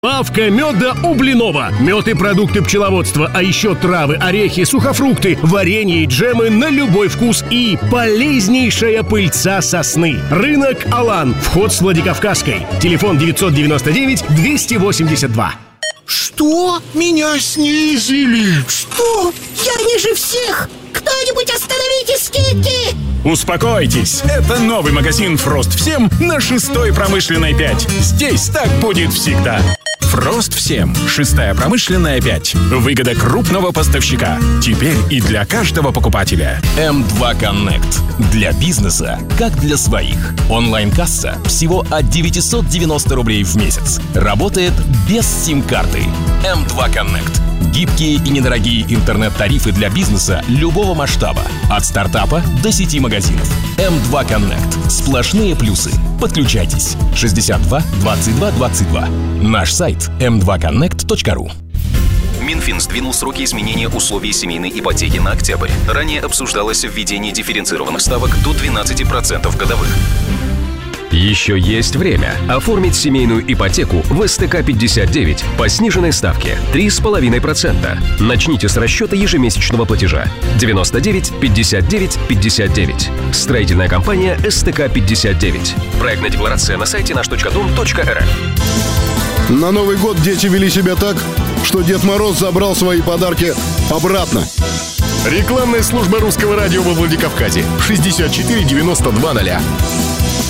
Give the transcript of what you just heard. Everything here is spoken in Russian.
Лавка меда у Блинова. Мед и продукты пчеловодства, а еще травы, орехи, сухофрукты, варенье и джемы на любой вкус и полезнейшая пыльца сосны. Рынок Алан. Вход с Владикавказской. Телефон 999-282. Что? Меня снизили? Что? Я ниже всех! Кто-нибудь остановите скидки! Успокойтесь, это новый магазин «Фрост Всем» на 6-й промышленной 5. Здесь так будет всегда. «Фрост Всем», 6-я промышленная 5. Выгода крупного поставщика. Теперь и для каждого покупателя. М2 Connect. Для бизнеса, как для своих. Онлайн-касса всего от 990 рублей в месяц. Работает без сим-карты. М2 Connect. Гибкие и недорогие интернет-тарифы для бизнеса любого масштаба. От стартапа до сети магазинов. М2 Connect. Сплошные плюсы. Подключайтесь. 62 22 22. Наш сайт m2connect.ru. Минфин сдвинул сроки изменения условий семейной ипотеки на октябрь. Ранее обсуждалось введение дифференцированных ставок до 12% годовых. Еще есть время оформить семейную ипотеку в СТК-59 по сниженной ставке 3,5%. Начните с расчета ежемесячного платежа 99 59 59. Строительная компания СТК-59. Проектная декларация на сайте наш.дом.рф. На Новый год дети вели себя так, что Дед Мороз забрал свои подарки обратно. Рекламная служба русского радио во Владикавказе. 64 92 0.